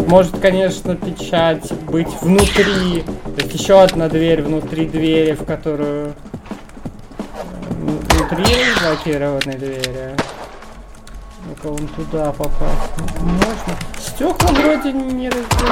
Может, конечно, печать быть внутри. То есть еще одна дверь внутри двери, в которую... Внутри блокированной двери. Ну-ка, вон туда попасть можно. Стекла вроде не разбираются.